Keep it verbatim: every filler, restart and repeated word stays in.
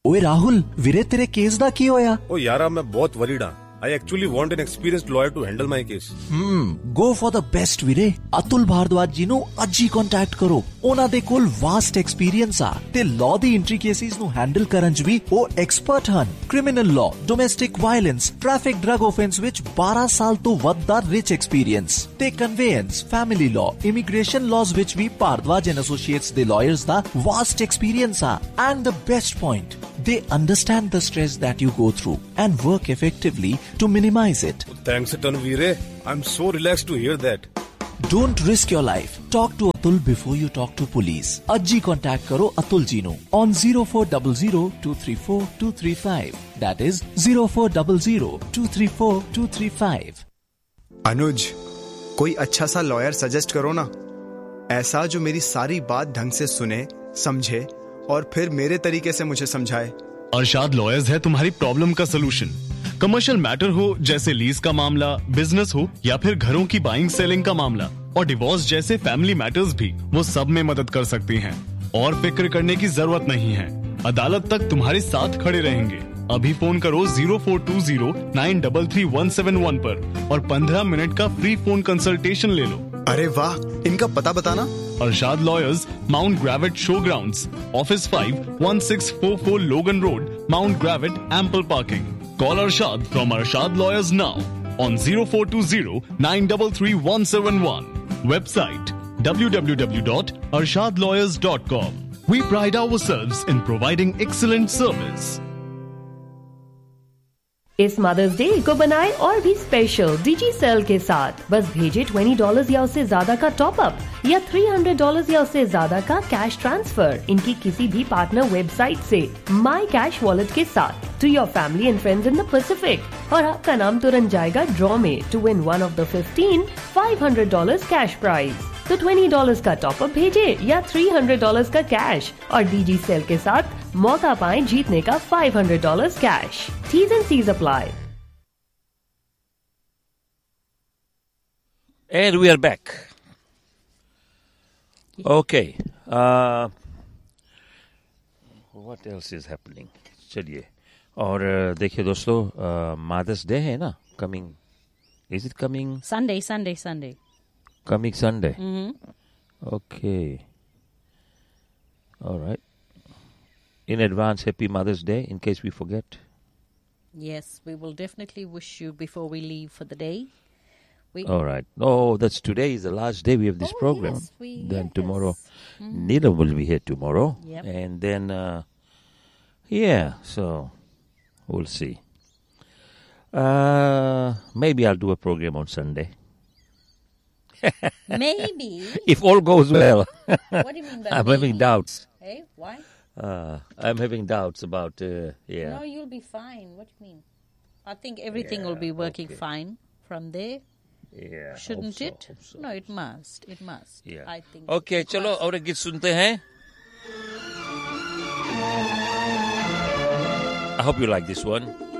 ओए राहुल, वीरे तेरे केस दा की होया? ओ यारा मैं बहुत वरीड हां. I actually want an experienced lawyer to handle my case. Hmm, go for the best ਵੀਰੇ. ਅਤੁਲ ਭਾਰਦਵਾਜ ਜੀ ਨੂੰ ਅੱਜ ਹੀ ਕੰਟੈਕਟ ਕਰੋ. ਉਹਨਾਂ ਦੇ ਕੋਲ ਵਾਸਟ ਐਕਸਪੀਰੀਅੰਸ ਆ ਤੇ ਲਾਅ ਦੀ ਐਂਟਰੀ ਕੇਸਿਸ ਨੂੰ ਹੈਂਡਲ ਕਰਨ 'ਚ ਵੀ ਉਹ ਐਕਸਪਰਟ ਹਨ. Criminal law, domestic violence, traffic drug offence ਵਿੱਚ ਬਾਰਾਂ ਸਾਲ ਤੋਂ ਵੱਧ ਦਾ ਰਿਚ ਐਕਸਪੀਰੀਅੰਸ ਤੇ ਕਨਵੇਅੰਸ, ਫੈਮਿਲੀ ਲਾਅ, ਇਮੀਗ੍ਰੇਸ਼ਨ ਲਾਜ਼ ਵਿੱਚ ਵੀ ਭਾਰਦਵਾਜ ਐਂਡ ਐਸੋਸੀਏਟਸ ਦੇ ਲਾਇਰਸ ਦਾ ਵਾਸਟ ਐਕਸਪੀਰੀਅੰਸ ਆ. And the best point, they understand the stress that you go through and work effectively to minimize it. Thanks a ton, Veere. I'm so relaxed to hear that. Don't risk your life. Talk to Atul before you talk to police. Ajji contact karo Atul ji nu on zero four zero zero two three four two three five. That is zero four zero zero two three four two three five. अनुज, कोई अच्छा सा lawyer suggest करो ना. ऐसा जो मेरी सारी बात ढंग से सुने, समझे और फिर मेरे तरीके से मुझे समझाए. अरशाद लॉयर्स है तुम्हारी प्रॉब्लम का सलूशन. कमर्शियल मैटर हो जैसे लीज का मामला, बिजनेस हो या फिर घरों की बाइंग सेलिंग का मामला और डिवोर्स जैसे फैमिली मैटर्स भी, वो सब में मदद कर सकती हैं. और फिक्र करने की जरूरत नहीं है. अदालत तक तुम्हारे साथ खड़े रहेंगे. अभी फोन करो zero four to zero nine double three one seven one पर और पंद्रह मिनट का फ्री फोन कंसल्टेशन ले लो. अरे वाह, इनका पता बताना. Arshad lawyers, mount ग्रेविट show grounds, office five one six four four लोगन road, mount ग्रेविट, ample parking. Call Arshad from Arshad Lawyers now on zero four two zero nine three three one seven one. Website w w w dot arshad lawyers dot com. We pride ourselves in providing excellent service. इस mother's day को बनाए और भी special डिजी cell के साथ. बस भेजे बीस डॉलर या उससे ज्यादा का टॉप अप या तीन सौ डॉलर या उससे ज्यादा का कैश ट्रांसफर इनकी किसी भी पार्टनर वेबसाइट से माई कैश वॉलेट के साथ to your family and friends in the Pacific. और आपका नाम तुरंत जाएगा ड्रॉ में to win one of the fifteen five hundred dollar cash prize. तो बीस डॉलर का टॉप अप भेजे या तीन सौ डॉलर का कैश और डीजी सेल के साथ मौका पाए जीतने का पाँच सौ dollar cash. T's and C's apply. And we are back. Okay. Uh, what else is happening? चलिए. और uh, देखिए दोस्तों, मदर्स डे है ना coming. Is it coming? Sunday, Sunday, Sunday. Coming Sunday. Mm-hmm. Okay. All right. In advance, happy Mother's Day in case we forget. Yes, we will definitely wish you before we leave for the day. We All right. Oh, that's today is the last day we have this oh, program. Yes, we, then yes. tomorrow, Mm-hmm. Neelam will be here tomorrow. Yep. And then, uh, yeah, so we'll see. Uh, maybe I'll do a program on Sunday. Maybe. If all goes well. What do you mean by I'm maybe? having doubts. Hey, why? Uh, I'm having doubts about, uh, yeah. No, you'll be fine. What do you mean? I think everything Yeah, will be working okay. fine from there. Yeah. Shouldn't hope it? so, hope so. No, it must. It must. Yeah. I think. Okay, it चलो must. और एक गीत सुनते हैं. I hope you like this one.